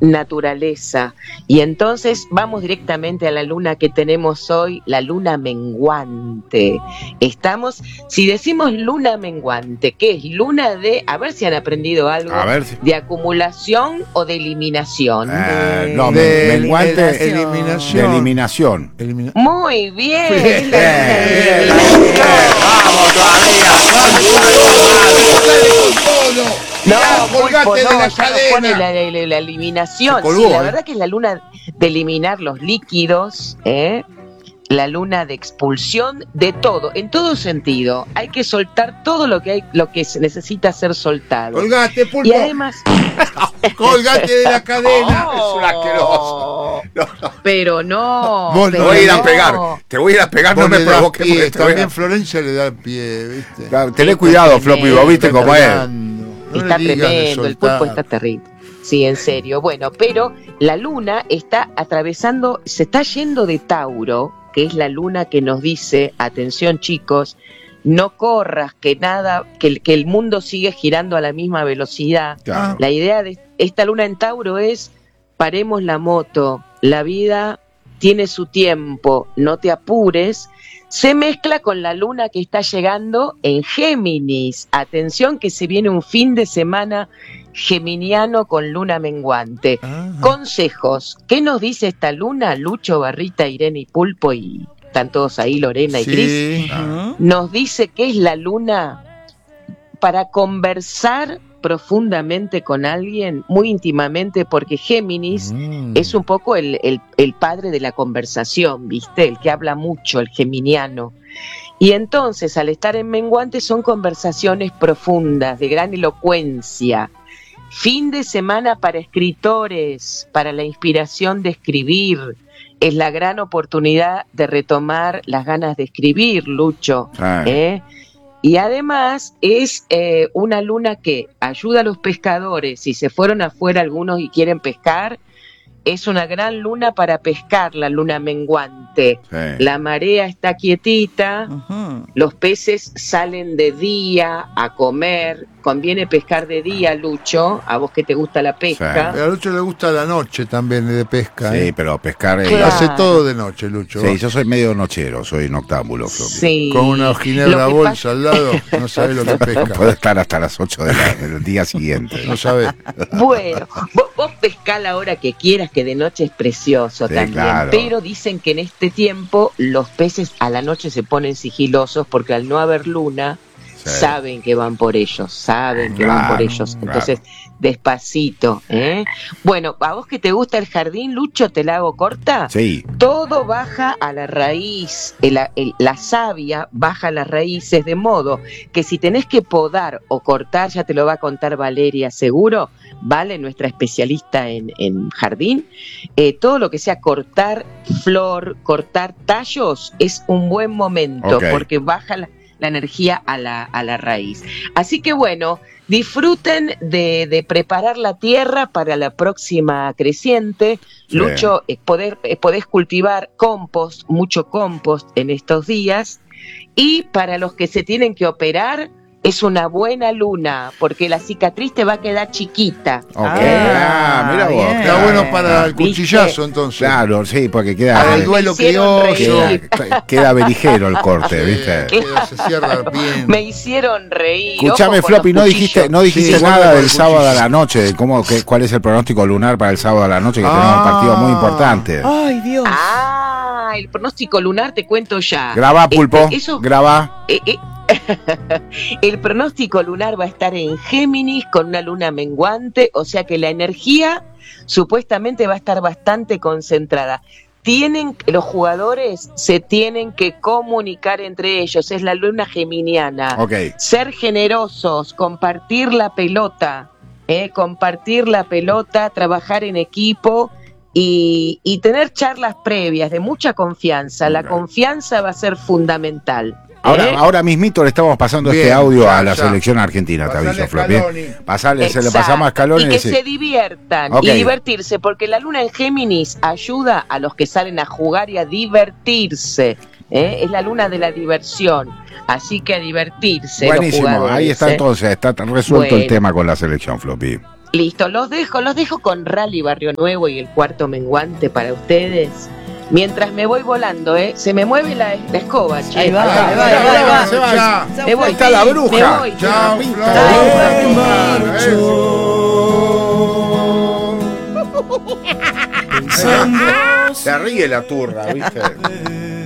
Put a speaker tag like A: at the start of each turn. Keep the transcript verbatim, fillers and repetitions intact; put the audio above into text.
A: naturaleza. Y entonces vamos directamente a la luna que tenemos hoy, la luna menguante. Estamos, si decimos luna menguante, ¿qué es? Luna de, a ver si han aprendido algo,
B: a ver si...
A: de acumulación o de eliminación.
B: Eh, no,
C: de
B: menguante,
C: eliminación.
B: De eliminación.
C: Elimina-
A: Muy bien.
B: Bien.
A: La luna de eliminación.
B: Vamos todavía.
A: No,
C: colgate
A: Pulpo,
C: de
A: no,
C: la
A: ya nos
C: cadena.
A: pone la, la, la eliminación.
C: Se colgó,
A: Sí, la
C: eh.
A: verdad que es la luna de eliminar los líquidos, ¿eh? La luna de expulsión de todo, en todo sentido. Hay que soltar todo lo que hay, lo que se necesita ser soltado.
C: Colgate, Pulpo.
A: Y además,
C: Colgate de la cadena.
B: Es un asqueroso. No, no.
A: pero no.
C: Vos
B: Te
A: pero
B: voy a ir a
A: no.
B: pegar. Te voy a ir a pegar,
C: Vos
B: no me
C: le das
B: provoques.
C: pie,
B: porque te voy a-
C: también Florencia le da el pie, ¿viste?
B: Claro, Tené
A: Sí,
B: cuidado,
A: pues,
B: Floppy, vos viste
C: Está
B: cómo es.
C: tremendo. No
A: Está
C: le digas de
A: tremendo, el
C: soltar.
A: pulpo está terrible. Sí, en serio. Bueno, pero la luna está atravesando, se está yendo de Tauro, que es la luna que nos dice, atención chicos, no corras, que nada, que, el- que el mundo sigue girando a la misma velocidad.
B: Claro.
A: La idea de esta luna en Tauro es, paremos la moto, la vida tiene su tiempo, no te apures. Se mezcla con la luna que está llegando en Géminis. Atención que se viene un fin de semana geminiano con luna menguante.
C: Ajá.
A: Consejos. ¿Qué nos dice esta luna? Lucho, Barrita, Irene y Pulpo, y están todos ahí, Lorena y Cris.
C: Sí.
A: Nos dice que es la luna para conversar profundamente con alguien, muy íntimamente, porque Géminis
C: Mm.
A: es un poco el, el, el padre de la conversación, ¿viste? El que habla mucho, el geminiano. Y entonces, al estar en menguante, son conversaciones profundas, de gran elocuencia. Fin de semana para escritores, para la inspiración de escribir. Es la gran oportunidad de retomar las ganas de escribir, Lucho.
B: Ah.
A: ¿eh? Y además es eh, una luna que ayuda a los pescadores. Si se fueron afuera algunos y quieren pescar, es una gran luna para pescar, la luna menguante.
B: Sí.
A: La marea está quietita,
D: Ujú.
A: los peces salen de día a comer. Conviene pescar de día, Lucho, a vos que te gusta la pesca.
C: Pero a Lucho le gusta la noche también de pesca.
B: Sí,
C: ¿eh?
B: pero pescar. eh,
A: Claro.
C: Hace todo de noche, Lucho.
B: Sí, yo soy medio nochero, soy noctámbulo, Floppy.
A: Sí.
C: Con una
A: Lo
C: ginebra
A: que
C: bolsa
A: pasa-
C: al lado, no sabés lo que
B: Puedo
C: pesca.
B: estar hasta las ocho de la- del día siguiente.
C: No sabés.
A: Bueno, vos, vos pescá la hora que quieras, que de noche es precioso
B: Sí,
A: también.
B: claro.
A: Pero dicen que en este tiempo los peces a la noche se ponen sigilosos porque al no haber luna,
B: Sí.
A: saben que van por ellos, saben que van por
B: Claro,
A: ellos.
B: claro.
A: Entonces, despacito. ¿eh? Bueno, a vos que te gusta el jardín, Lucho, te la hago corta.
B: Sí,
A: Todo baja a la raíz, el- el- la savia baja a las raíces, de modo que si tenés que podar o cortar, ya te lo va a contar Valeria seguro, Vale, nuestra especialista en, en jardín, eh, todo lo que sea cortar flor, cortar tallos, es un buen momento,
B: Ok.
A: porque baja la, la energía a la, a la raíz. Así que bueno, disfruten de, de preparar la tierra para la próxima creciente.
B: Sí.
A: Lucho, eh, poder, eh, podés cultivar compost, mucho compost en estos días. Y para los que se tienen que operar, es una buena luna, porque la cicatriz te va a quedar chiquita.
B: ok.
D: Ah,
B: Ah, mira vos.
D: bien.
C: Está bueno para el
A: ¿Viste?
C: cuchillazo, entonces.
B: Claro, sí, porque
A: Ah,
B: queda,
C: el duelo
A: me hicieron
C: criollo.
A: reír.
B: queda, queda berijero el corte,
C: Sí,
B: ¿viste?
C: queda- se cierra bien.
A: Me hicieron reír.
B: Escuchame,
A: ojo con
B: Floppy,
A: los
B: no dijiste,
A: cuchillos.
B: no dijiste
C: Sí,
B: nada
C: vuelve con
B: del
C: el
B: sábado a
C: cuchillo.
B: la noche, de cómo, qué, cuál es el pronóstico lunar para el sábado a la noche, que tenemos un
C: Ah.
B: partido muy importante.
D: Ay, Dios.
A: Ah, el pronóstico lunar te cuento ya.
B: Grabá, Pulpo,
A: Este, eso,
B: grabá.
A: eh, eh, el pronóstico lunar va a estar en Géminis con una luna menguante, o sea que la energía supuestamente va a estar bastante concentrada. Tienen, los jugadores se tienen que comunicar entre ellos, es la luna geminiana.
B: Ok.
A: Ser generosos, compartir la pelota, ¿eh? compartir la pelota, trabajar en equipo y, y tener charlas previas de mucha confianza. La
B: Ok.
A: confianza va a ser fundamental.
B: Ahora,
A: ¿eh?
B: ahora mismito le estamos pasando
C: Bien,
B: este audio
C: ya,
B: a la
C: ya.
B: selección argentina, te
C: Pasale
B: aviso,
C: a
B: Floppy.
C: Scaloni.
B: Pasale, se le
A: Exacto.
B: pasamos a Scaloni
A: y
B: y
A: que
B: decir-
A: se diviertan
B: Ok.
A: y divertirse, porque la luna en Géminis ayuda a los que salen a jugar y a divertirse. ¿eh? Es la luna de la diversión, así que a divertirse. los
B: Buenísimo,
A: jugadores,
B: ahí está
A: ¿eh?
B: entonces, está resuelto el
A: Bueno.
B: tema con la selección, Floppy.
A: Listo, los dejo, los dejo con Rally Barrio Nuevo y el Cuarto Menguante para ustedes. Mientras me voy volando, ¿eh? Se me mueve la, la escoba, che.
D: Ahí va, ahí va,
C: Chao,
D: ahí va, ahí va.
C: se va, ya.
A: Me voy.
B: Está la bruja.
A: Me voy.
C: Chao,
B: Pinta.
C: Flor.
B: Se ríe la turra, ¿viste?